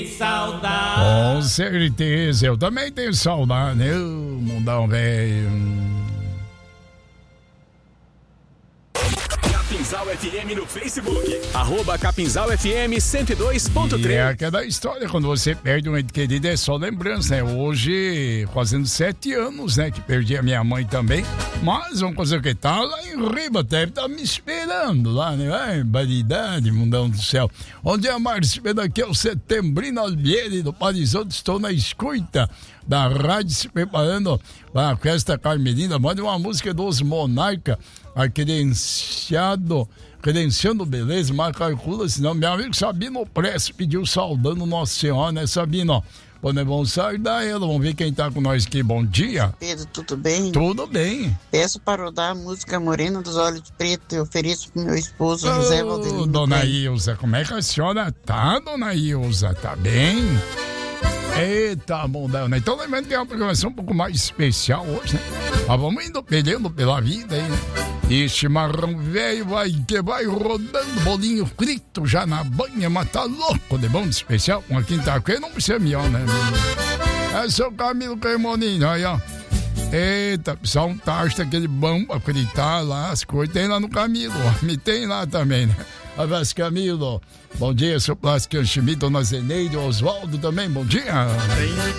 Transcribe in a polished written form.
Saudade. Com certeza, eu também tenho saudade, né? Mundão velho. Capinzal FM no Facebook, @Capinzal FM 102.3. E é aquela história, quando você perde um ente querido, é só lembrança, né? Hoje, fazendo 7 anos, né, que perdi a minha mãe também, mas vamos fazer o que? Tá lá em Riba, deve estar me esperando lá, né? Ai, baridade, mundão do céu. Onde é a Márcia? Aqui é o Setembrino Albieri do Parisotto, estou na escuta da rádio, se preparando para a festa carmelina. Manda uma música dos Monarca, a credenciando beleza, mas calcula, senão meu amigo Sabino Press pediu saudando Nossa Senhora, né, Sabino? Bom, nós vamos saudar ela, vamos ver quem tá com nós aqui. Bom dia. Pedro, tudo bem? Tudo bem. Peço para rodar a música Morena dos Olhos Pretos, eu ofereço pro meu esposo, José Valdelino. Dona Ilza, como é que a senhora tá, dona Ilza? Tá bem? Eita, mundão, né? Então lembrando que é uma programação um pouco mais especial hoje, né? Mas vamos indo perdendo pela vida aí, né? E chimarrão velho vai rodando, bolinho frito já na banha, mas tá louco de bom de especial. Uma quinta-feira não precisa melhor, né? É seu Camilo Cremoninho, aí, ó. Eita, só um tacho aquele bom pra fritar lá, as coisas tem lá no Camilo, ó. Me tem lá também, né? Abraço, Camilo. Bom dia, seu Plástico Schmidt, dona Zeneide, Oswaldo também, bom dia.